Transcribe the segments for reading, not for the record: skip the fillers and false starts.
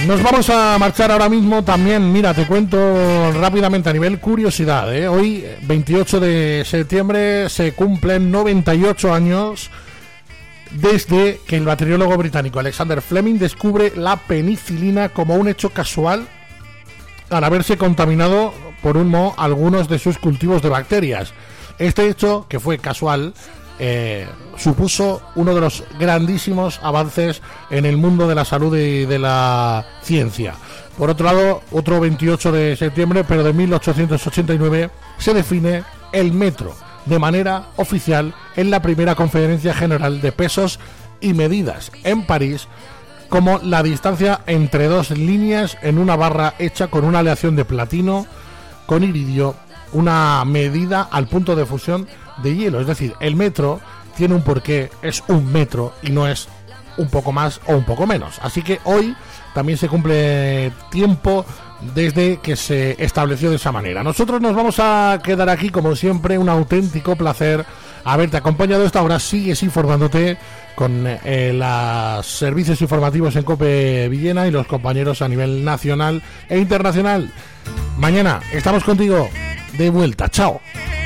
Nos vamos a marchar ahora mismo también. Mira, te cuento rápidamente a nivel curiosidad, ¿eh? Hoy, 28 de septiembre, se cumplen 98 años desde que el bacteriólogo británico Alexander Fleming descubre la penicilina como un hecho casual al haberse contaminado por un moho algunos de sus cultivos de bacterias. Este hecho, que fue casual, supuso uno de los grandísimos avances en el mundo de la salud y de la ciencia. Por otro lado, otro 28 de septiembre, pero de 1889, se define el metro de manera oficial en la primera Conferencia General de Pesos y Medidas en París, como la distancia entre dos líneas en una barra hecha con una aleación de platino con iridio, una medida al punto de fusión de hielo. Es decir, el metro tiene un porqué, es un metro y no es un poco más o un poco menos. Así que hoy también se cumple tiempo desde que se estableció de esa manera. Nosotros nos vamos a quedar aquí, como siempre, un auténtico placer haberte acompañado esta hora. Sigues informándote con los servicios informativos en COPE Villena y los compañeros a nivel nacional e internacional. Mañana estamos contigo de vuelta. Chao.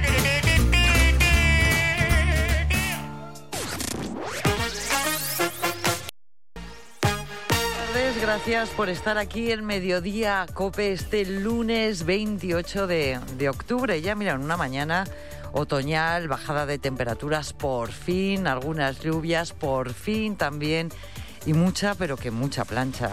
Gracias por estar aquí en Mediodía COPE este lunes 28 de octubre. Ya mira, en una mañana otoñal, bajada de temperaturas por fin, algunas lluvias por fin también y mucha, pero que mucha plancha.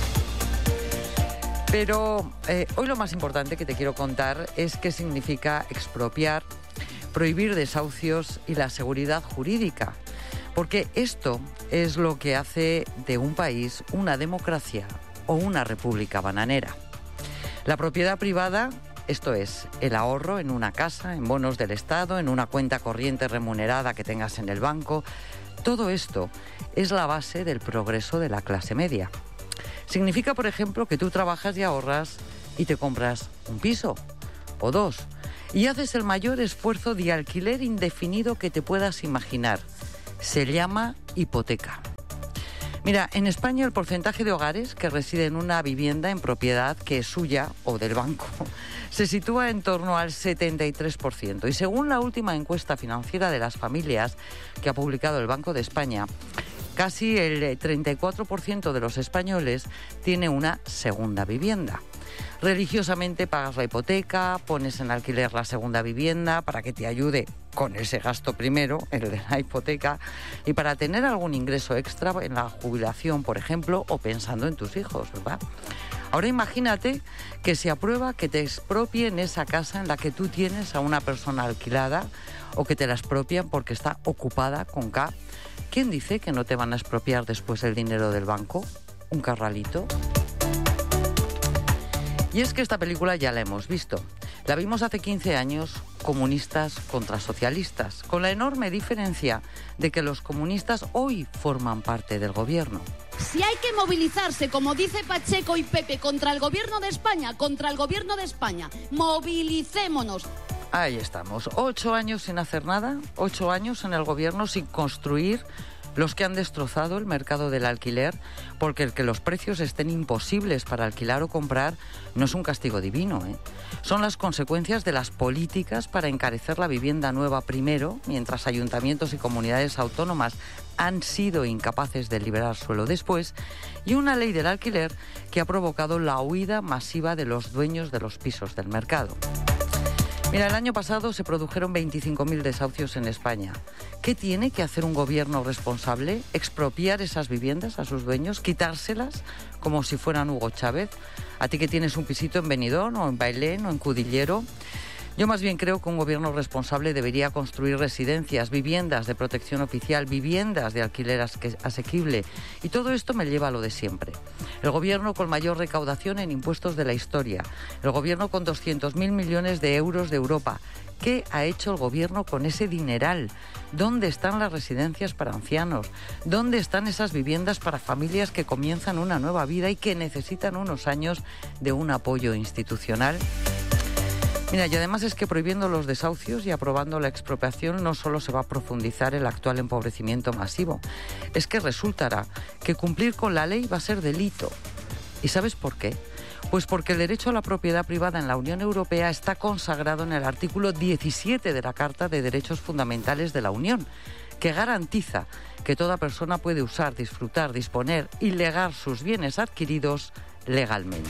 Pero hoy lo más importante que te quiero contar es qué significa expropiar, prohibir desahucios y la seguridad jurídica. Porque esto es lo que hace de un país una democracia o una república bananera. La propiedad privada, esto es, el ahorro en una casa, en bonos del Estado, en una cuenta corriente remunerada que tengas en el banco, todo esto es la base del progreso de la clase media. Significa, por ejemplo, que tú trabajas y ahorras y te compras un piso o dos y haces el mayor esfuerzo de alquiler indefinido que te puedas imaginar. Se llama hipoteca. Mira, en España el porcentaje de hogares que residen en una vivienda en propiedad que es suya o del banco se sitúa en torno al 73%. Y según la última encuesta financiera de las familias que ha publicado el Banco de España, casi el 34% de los españoles tiene una segunda vivienda. Religiosamente pagas la hipoteca, pones en alquiler la segunda vivienda para que te ayude con ese gasto primero, el de la hipoteca, y para tener algún ingreso extra en la jubilación, por ejemplo, o pensando en tus hijos, ¿verdad? Ahora imagínate que se aprueba que te expropien esa casa en la que tú tienes a una persona alquilada o que te la expropian porque está ocupada con K. ¿Quién dice que no te van a expropiar después el dinero del banco? ¿Un carralito? Y es que esta película ya la hemos visto. La vimos hace 15 años, comunistas contra socialistas, con la enorme diferencia de que los comunistas hoy forman parte del gobierno. Si hay que movilizarse, como dice Pacheco y Pepe, contra el gobierno de España, movilicémonos. Ahí estamos, 8 años sin hacer nada, 8 años en el gobierno sin construir, los que han destrozado el mercado del alquiler, porque el que los precios estén imposibles para alquilar o comprar no es un castigo divino, ¿eh? Son las consecuencias de las políticas para encarecer la vivienda nueva primero, mientras ayuntamientos y comunidades autónomas han sido incapaces de liberar suelo después, y una ley del alquiler que ha provocado la huida masiva de los dueños de los pisos del mercado. Mira, el año pasado se produjeron 25.000 desahucios en España. ¿Qué tiene que hacer un gobierno responsable? ¿Expropiar esas viviendas a sus dueños? ¿Quitárselas como si fueran Hugo Chávez? ¿A ti que tienes un pisito en Benidorm o en Bailén o en Cudillero? Yo más bien creo que un gobierno responsable debería construir residencias, viviendas de protección oficial, viviendas de alquiler asequible. Y todo esto me lleva a lo de siempre. El gobierno con mayor recaudación en impuestos de la historia. El gobierno con 200.000 millones de euros de Europa. ¿Qué ha hecho el gobierno con ese dineral? ¿Dónde están las residencias para ancianos? ¿Dónde están esas viviendas para familias que comienzan una nueva vida y que necesitan unos años de un apoyo institucional? Mira, y además es que prohibiendo los desahucios y aprobando la expropiación no solo se va a profundizar el actual empobrecimiento masivo, es que resultará que cumplir con la ley va a ser delito. ¿Y sabes por qué? Pues porque el derecho a la propiedad privada en la Unión Europea está consagrado en el artículo 17 de la Carta de Derechos Fundamentales de la Unión, que garantiza que toda persona puede usar, disfrutar, disponer y legar sus bienes adquiridos legalmente.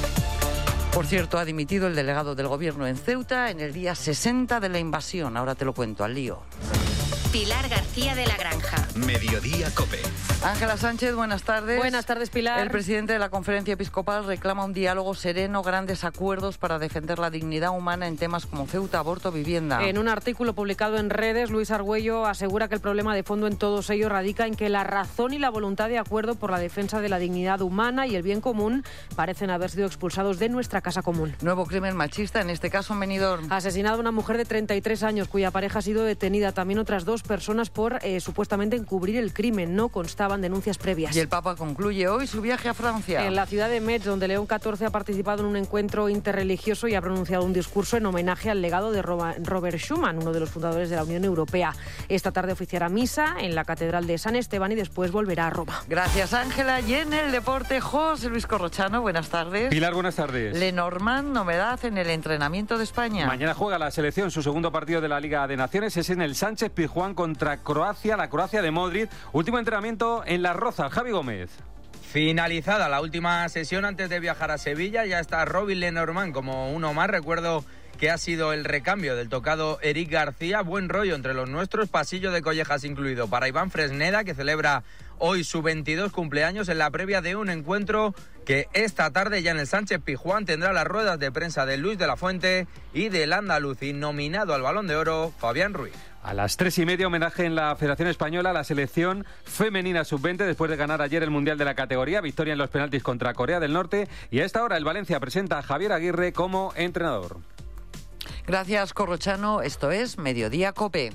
Por cierto, ha dimitido el delegado del Gobierno en Ceuta en el día 60 de la invasión. Ahora te lo cuento, al lío. Pilar García de la Granja. Mediodía COPE. Ángela Sánchez, buenas tardes. Buenas tardes, Pilar. El presidente de la Conferencia Episcopal reclama un diálogo sereno, grandes acuerdos para defender la dignidad humana en temas como Ceuta, aborto, vivienda. En un artículo publicado en redes, Luis Argüello asegura que el problema de fondo en todos ellos radica en que la razón y la voluntad de acuerdo por la defensa de la dignidad humana y el bien común parecen haber sido expulsados de nuestra casa común. Nuevo crimen machista, en este caso en Benidorm. Asesinada una mujer de 33 años cuya pareja ha sido detenida. También otras dos personas por supuestamente encubrir el crimen. No constaban denuncias previas. Y el Papa concluye hoy su viaje a Francia. En la ciudad de Metz, donde León XIV ha participado en un encuentro interreligioso y ha pronunciado un discurso en homenaje al legado de Robert Schuman, uno de los fundadores de la Unión Europea. Esta tarde oficiará misa en la Catedral de San Esteban y después volverá a Roma. Gracias, Ángela. Y en el deporte, José Luis Corrochano, buenas tardes. Pilar, buenas tardes. Lenormand, novedad en el entrenamiento de España. Mañana juega la selección su segundo partido de la Liga de Naciones. Es en el Sánchez Pizjuán contra Croacia, la Croacia de Modric. Último entrenamiento en Las Rozas. Javi Gómez. Finalizada la última sesión antes de viajar a Sevilla, ya está Robin Lenormand como uno más. Recuerdo que ha sido el recambio del tocado Eric García. Buen rollo entre los nuestros, pasillo de collejas incluido para Iván Fresneda, que celebra hoy su 22 cumpleaños en la previa de un encuentro que esta tarde ya en el Sánchez Pizjuán tendrá las ruedas de prensa de Luis de la Fuente y del andalucí nominado al Balón de Oro, Fabián Ruiz. A las 3:30, homenaje en la Federación Española a la selección femenina sub-20 después de ganar ayer el Mundial de la categoría, victoria en los penaltis contra Corea del Norte, y a esta hora el Valencia presenta a Javier Aguirre como entrenador. Gracias, Corrochano. Esto es Mediodía COPE.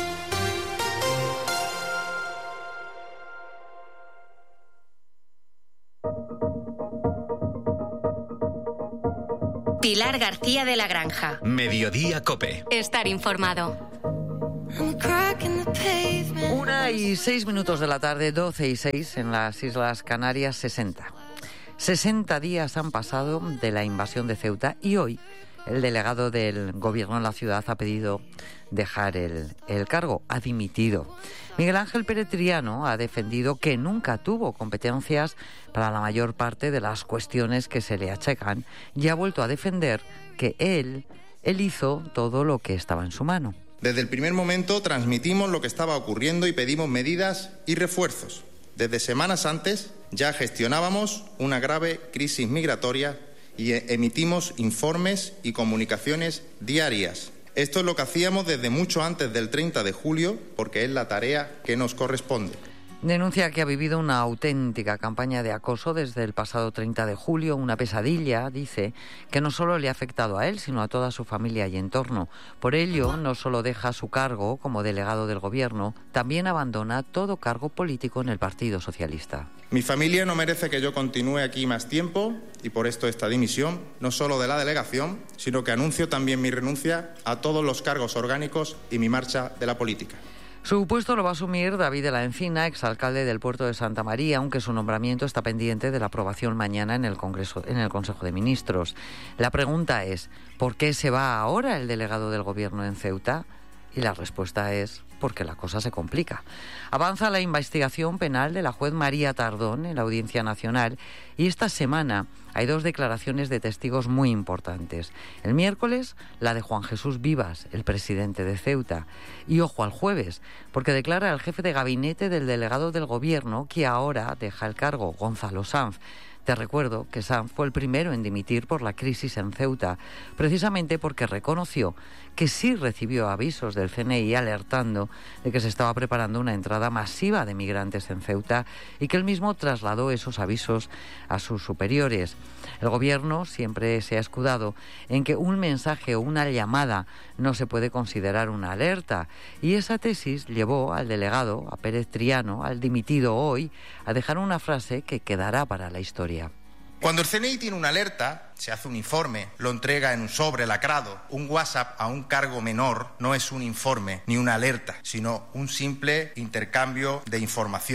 Pilar García de la Granja. Mediodía COPE. Estar informado. 1:06 de la tarde, 12:06 en las Islas Canarias, 60 días han pasado de la invasión de Ceuta y hoy el delegado del gobierno en la ciudad ha pedido dejar el cargo, ha dimitido. Miguel Ángel Pérez Triano ha defendido que nunca tuvo competencias para la mayor parte de las cuestiones que se le achacan y ha vuelto a defender que él hizo todo lo que estaba en su mano. Desde el primer momento transmitimos lo que estaba ocurriendo y pedimos medidas y refuerzos. Desde semanas antes ya gestionábamos una grave crisis migratoria y emitimos informes y comunicaciones diarias. Esto es lo que hacíamos desde mucho antes del 30 de julio, porque es la tarea que nos corresponde. Denuncia que ha vivido una auténtica campaña de acoso desde el pasado 30 de julio, una pesadilla, dice, que no solo le ha afectado a él, sino a toda su familia y entorno. Por ello, no solo deja su cargo como delegado del gobierno, también abandona todo cargo político en el Partido Socialista. Mi familia no merece que yo continúe aquí más tiempo y por esto esta dimisión, no solo de la delegación, sino que anuncio también mi renuncia a todos los cargos orgánicos y mi marcha de la política. Su puesto lo va a asumir David de la Encina, exalcalde del puerto de Santa María, aunque su nombramiento está pendiente de la aprobación mañana en el Consejo de Ministros. La pregunta es, ¿por qué se va ahora el delegado del gobierno en Ceuta? Y la respuesta es porque la cosa se complica. Avanza la investigación penal de la juez María Tardón en la Audiencia Nacional y esta semana hay dos declaraciones de testigos muy importantes. El miércoles, la de Juan Jesús Vivas, el presidente de Ceuta. Y ojo al jueves, porque declara el jefe de gabinete del delegado del gobierno que ahora deja el cargo, Gonzalo Sanz. Te recuerdo que Sanz fue el primero en dimitir por la crisis en Ceuta, precisamente porque reconoció que sí recibió avisos del CNI alertando de que se estaba preparando una entrada masiva de migrantes en Ceuta y que él mismo trasladó esos avisos a sus superiores. El gobierno siempre se ha escudado en que un mensaje o una llamada no se puede considerar una alerta y esa tesis llevó al delegado, a Pérez Triano, al dimitido hoy, a dejar una frase que quedará para la historia. Cuando el CNI tiene una alerta, se hace un informe, lo entrega en un sobre lacrado. Un WhatsApp a un cargo menor no es un informe ni una alerta, sino un simple intercambio de información.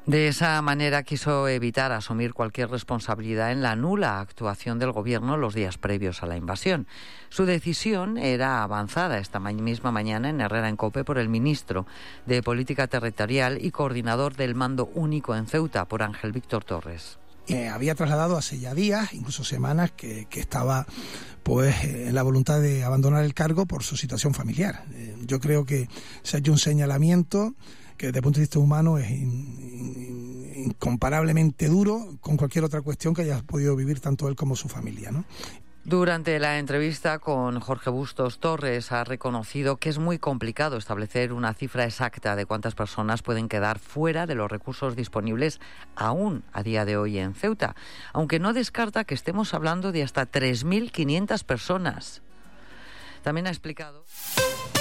De esa manera quiso evitar asumir cualquier responsabilidad en la nula actuación del Gobierno los días previos a la invasión. Su decisión era avanzada esta misma mañana en Herrera en COPE por el ministro de Política Territorial y coordinador del Mando Único en Ceuta, por Ángel Víctor Torres. Había trasladado hace ya días, incluso semanas, que estaba en la voluntad de abandonar el cargo por su situación familiar. Yo creo que se ha hecho un señalamiento que desde el punto de vista humano es incomparablemente duro con cualquier otra cuestión que haya podido vivir tanto él como su familia, ¿no? Durante la entrevista con Jorge Bustos, Torres ha reconocido que es muy complicado establecer una cifra exacta de cuántas personas pueden quedar fuera de los recursos disponibles aún a día de hoy en Ceuta, aunque no descarta que estemos hablando de hasta 3.500 personas. También ha explicado...